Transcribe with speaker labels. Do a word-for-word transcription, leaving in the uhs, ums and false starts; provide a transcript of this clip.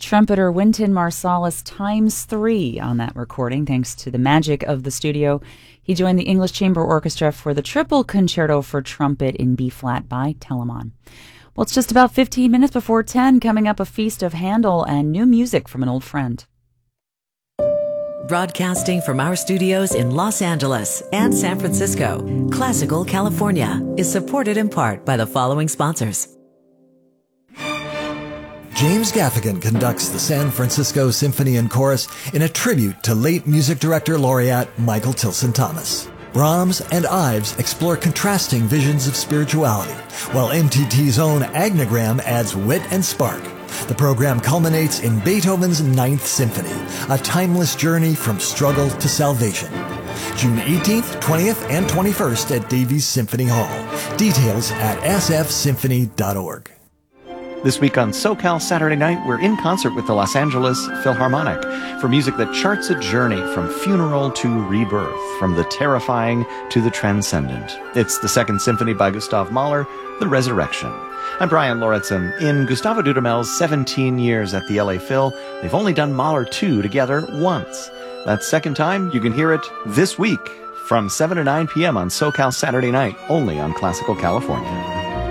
Speaker 1: trumpeter Wynton Marsalis times three on that recording, thanks to the magic of the studio. He joined the English Chamber Orchestra for the triple concerto for trumpet in B-flat by Telemann. Well, it's just about fifteen minutes before ten. Coming up, a feast of Handel and new music from an old friend.
Speaker 2: Broadcasting from our studios in Los Angeles and San Francisco, Classical California is supported in part by the following sponsors.
Speaker 3: James Gaffigan conducts the San Francisco Symphony and Chorus in a tribute to late music director laureate Michael Tilson Thomas. Brahms and Ives explore contrasting visions of spirituality, while M T T's own Agnogram adds wit and spark. The program culminates in Beethoven's Ninth Symphony, a timeless journey from struggle to salvation. June eighteenth, twentieth, and twenty-first at Davies Symphony Hall. Details at s f symphony dot org.
Speaker 4: This week on SoCal Saturday Night, we're in concert with the Los Angeles Philharmonic for music that charts a journey from funeral to rebirth, from the terrifying to the transcendent. It's the Second Symphony by Gustav Mahler, The Resurrection. I'm Brian Lauritsen. In Gustavo Dudamel's seventeen years at the L A Phil, they've only done Mahler two together once. That second time, you can hear it this week from seven to nine p.m. on SoCal Saturday Night, only on Classical California.